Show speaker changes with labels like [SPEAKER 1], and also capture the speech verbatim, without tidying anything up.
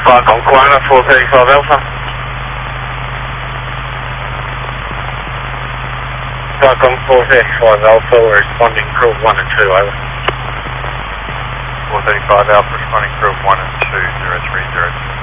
[SPEAKER 1] Falcon Guana, four thirty-five Alpha. Falcon four thirty-five Alpha, we're responding crew one and two, over.
[SPEAKER 2] four thirty-five Alpha, responding crew one and two, zero three zero two.